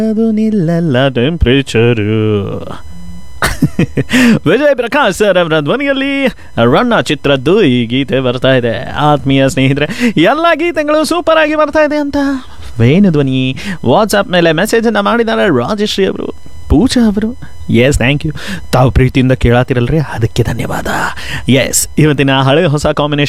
ಅದು ನಿಲ್ಲಲ್ಲ temperature. Vijay Prakash sir ಅವರ ಧ್ವನಿಯಲ್ಲಿ ರಣ್ಣ ಚಿತ್ರದ್ದು ಈ ಗೀತೆ ಬರ್ತಾ ಇದೆ. ಆತ್ಮೀಯ ಸ್ನೇಹಿತರೆ, ಎಲ್ಲ ಗೀತೆಗಳು ಸೂಪರ್ ಆಗಿ ಬರ್ತಾ ಇದೆ ಅಂತ ವೇಣು ಧ್ವನಿ ವಾಟ್ಸಪ್ ಮೇಲೆ ಮೆಸೇಜನ್ನು ಮಾಡಿದ್ದಾರೆ ರಾಜಶ್ರೀ ಅವರು, ಪೂಜಾ ಅವರು. S, thank you. ತಾವು ಪ್ರೀತಿಯಿಂದ ಕೇಳಾತಿರಲ್ರಿ, ಅದಕ್ಕೆ ಧನ್ಯವಾದ. ಎಸ್, ಇವತ್ತಿನ ಹಳೆ ಹೊಸ ಕಾಂಬಿನೇಷನ್